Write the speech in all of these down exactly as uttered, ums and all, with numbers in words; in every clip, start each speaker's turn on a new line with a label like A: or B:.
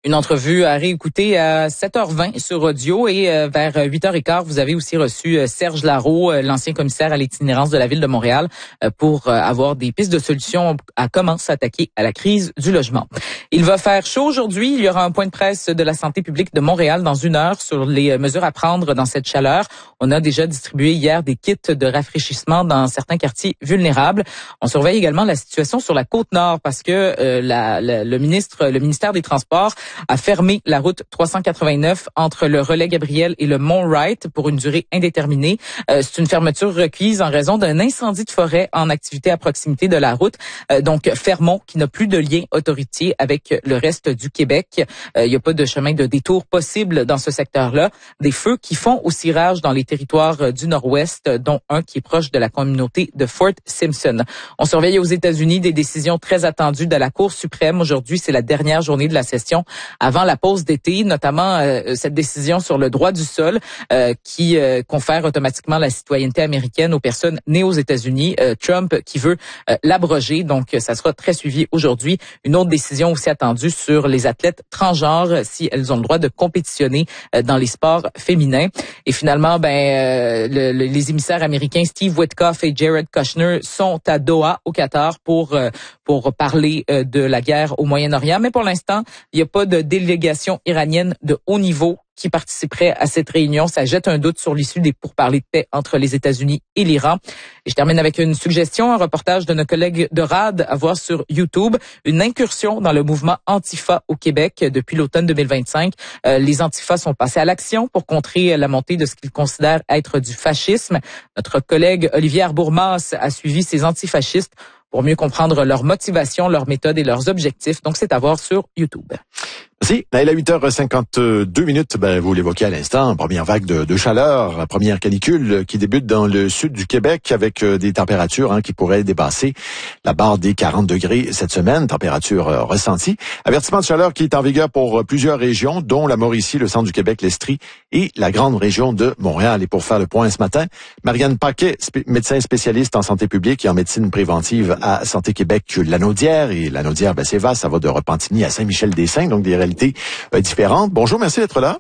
A: Une entrevue à réécouter à sept heures vingt sur Audio et euh, vers huit heures quinze, vous avez aussi reçu euh, Serge Larault, euh, l'ancien commissaire à l'itinérance de la Ville de Montréal, euh, pour euh, avoir des pistes de solutions à comment s'attaquer à la crise du logement. Il va faire chaud aujourd'hui. Il y aura un point de presse de la santé publique de Montréal dans une heure sur les mesures à prendre dans cette chaleur. On a déjà distribué hier des kits de rafraîchissement dans certains quartiers vulnérables. On surveille également la situation sur la Côte-Nord parce que euh, la, la, le ministre, le ministère des Transports a fermé la route trois cent quatre-vingt-neuf entre le relais Gabriel et le Mont Wright pour une durée indéterminée. Euh, c'est une fermeture requise en raison d'un incendie de forêt en activité à proximité de la route. Euh, donc, Fermont, qui n'a plus de lien autoritier avec le reste du Québec. Euh, il n'y a pas de chemin de détour possible dans ce secteur-là. Des feux qui font aussi rage dans les territoires du Nord-Ouest, dont un qui est proche de la communauté de Fort Simpson. On surveille aux États-Unis des décisions très attendues de la Cour suprême. Aujourd'hui, c'est la dernière journée de la session avant la pause d'été, notamment euh, cette décision sur le droit du sol euh, qui euh, confère automatiquement la citoyenneté américaine aux personnes nées aux États-Unis. Euh, Trump qui veut euh, l'abroger, donc ça sera très suivi aujourd'hui. Une autre décision aussi attendue sur les athlètes transgenres, si elles ont le droit de compétitionner euh, dans les sports féminins. Et finalement, ben euh, le, le, les émissaires américains Steve Witkoff et Jared Kushner sont à Doha, au Qatar, pour euh, pour parler euh, de la guerre au Moyen-Orient. Mais pour l'instant, il n'y a pas de délégation iranienne de haut niveau qui participerait à cette réunion. Ça jette un doute sur l'issue des pourparlers de paix entre les États-Unis et l'Iran. Et je termine avec une suggestion, un reportage de nos collègues de R A D à voir sur YouTube. Une incursion dans le mouvement Antifa au Québec depuis l'automne deux mille vingt-cinq. Euh, les Antifas sont passés à l'action pour contrer la montée de ce qu'ils considèrent être du fascisme. Notre collègue Olivier Arbourmas a suivi ces antifascistes pour mieux comprendre leurs motivations, leurs méthodes et leurs objectifs. Donc, c'est à voir sur YouTube.
B: Merci. Il est huit heures cinquante-deux minutes. Ben, vous l'évoquez à l'instant, première vague de, de chaleur, première canicule qui débute dans le sud du Québec avec des températures hein, qui pourraient dépasser la barre des quarante degrés cette semaine, température euh, ressentie. Avertissement de chaleur qui est en vigueur pour plusieurs régions, dont la Mauricie, le centre du Québec, l'Estrie et la grande région de Montréal. Et pour faire le point ce matin, Marianne Paquet, spé- médecin spécialiste en santé publique et en médecine préventive à Santé Québec Lanaudière. Et Lanaudière, ben, c'est vaste, ça va de Repentigny à Saint-Michel-des-Saints, donc des réalités euh, différentes. Bonjour, merci d'être là.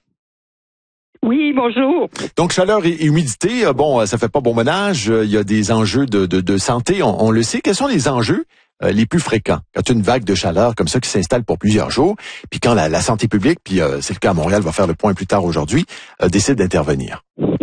C: Oui, bonjour.
B: Donc, chaleur et humidité, euh, bon, ça fait pas bon ménage. Il y a des enjeux de, de, de santé, on, on le sait. Quels sont les enjeux euh, les plus fréquents quand il y a une vague de chaleur comme ça qui s'installe pour plusieurs jours, puis quand la, la santé publique, puis euh, c'est le cas à Montréal, va faire le point plus tard aujourd'hui, euh, décide d'intervenir?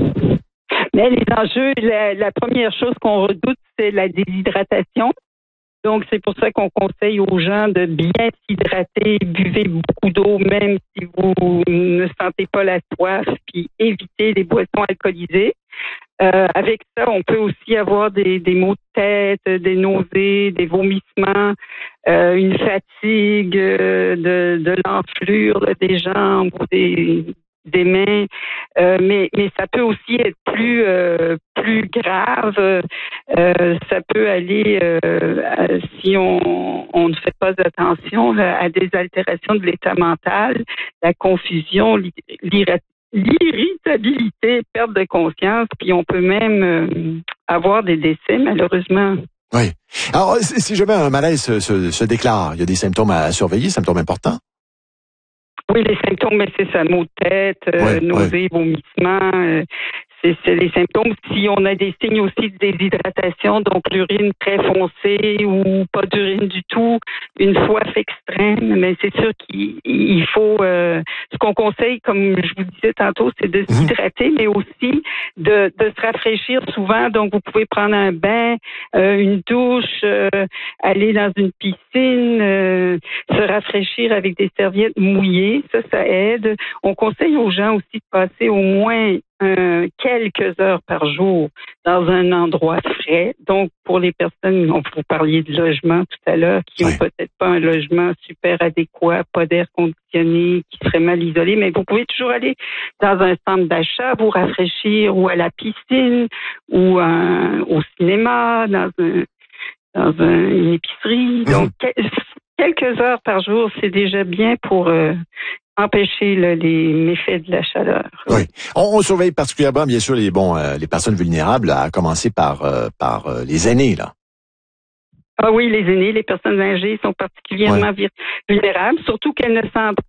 C: Mais les enjeux, la, la première chose qu'on redoute, c'est la déshydratation. Donc, c'est pour ça qu'on conseille aux gens de bien s'hydrater, buvez beaucoup d'eau, même si vous ne sentez pas la soif, puis évitez les boissons alcoolisées. Euh, avec ça, on peut aussi avoir des, des maux de tête, des nausées, des vomissements, euh, une fatigue, euh, de, de l'enflure là, des jambes ou des... des mains, euh, mais mais ça peut aussi être plus euh, plus grave. Euh, ça peut aller euh, à, si on on ne fait pas attention là, à des altérations de l'état mental, la confusion, l'irritabilité, l'irritabilité, perte de conscience, puis on peut même euh, avoir des décès malheureusement.
B: Oui. Alors si jamais un malaise se, se, se déclare, il y a des symptômes à surveiller, symptômes importants.
C: Oui, les symptômes, mais c'est ça, maux de tête, euh,
B: ouais,
C: nausées,
B: ouais.
C: vomissements, euh, c'est, c'est les symptômes. Si on a des signes aussi de déshydratation, donc l'urine très foncée ou pas d'urine du tout, une soif extrême, mais c'est sûr qu'il il faut, euh, ce qu'on conseille, comme je vous disais tantôt, c'est de s'hydrater, mais aussi de, de se rafraîchir souvent. Donc, vous pouvez prendre un bain, euh, une douche, euh, aller dans une piscine, euh, se rafraîchir avec des serviettes mouillées, ça, ça aide. On conseille aux gens aussi de passer au moins euh, quelques heures par jour dans un endroit frais. Donc, pour les personnes, on vous parliez de logement tout à l'heure, qui n'ont
B: oui.
C: peut-être pas un logement super adéquat, pas d'air conditionné, qui serait mal isolé, mais vous pouvez toujours aller dans un centre d'achat, vous rafraîchir, ou à la piscine, ou euh, au cinéma, dans un dans un, une épicerie. Donc, quel, quelques heures par jour, c'est déjà bien pour euh, empêcher là, les méfaits de la chaleur.
B: Oui. On, on surveille particulièrement, bien sûr, les bon, euh, les personnes vulnérables, à commencer par euh, par euh, les aînés, là.
C: Ah oui, les aînés, les personnes âgées sont particulièrement ouais. vulnérables, surtout qu'elles ne sentent